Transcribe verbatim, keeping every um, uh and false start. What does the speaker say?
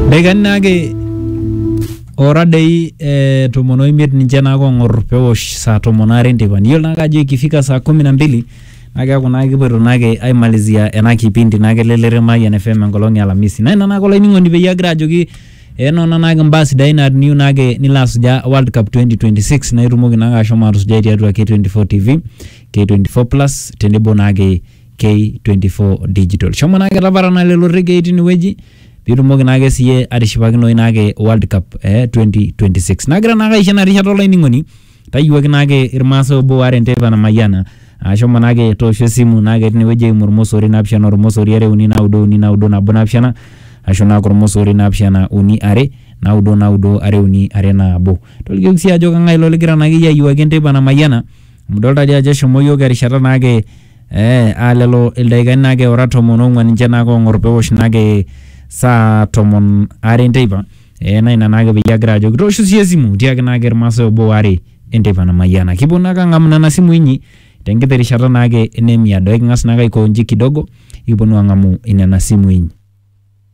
Began nage ora dei eh, tomono imiet ninche nako ngor pewosh saa tomonare ndivan. Yol naga jo ikifika saa kumi na mbili naga kuna kipoito nage aimalizia ena kipindi nage lelere Mayian F M ngolongi Alhamisi. Na ina nako lainingoni beyagira ajoki eno nage mbasi daina new nage nilasuja World Cup twenty twenty-six na irumogi naga ashoma atusuja tiatua K twenty-four T V, K twenty-four Plus, tenebo nage K twenty-four Digital. Shoma nage labara na lelo rege itini weji birumogi nage siye arishipakino nage World Cup eh, twenty twenty-six. Nagira naga ishena rishato lainingoni tayuwaki nage irmaso obo waren teva na Mayiana. Ashoma nage tosho simu nage tini weje murmosori napshana urmosori ere uni naudo uni naudo na bonapshana. Ashona kurmosori napshana uni are naudo naudo are uni are na abo. Toliki kisi ajo kanga ilo ligira nage ya yuwaki teva na Mayiana. Mdolta dia jesho moyo gari shata nage eh, alelo ildaigani nage orato monongwa ninja nage ngorpewosh nage saa tomon are nteipa e na ina nage biyagra ajo groshu siesimu diaga nage irmaso obo are nteipa na Mayiana kibonaka ngamna na simu inyi tengete rishata nage enemia do ngas naga ikonji kidogo ibonu ngamu ina na simu inyi.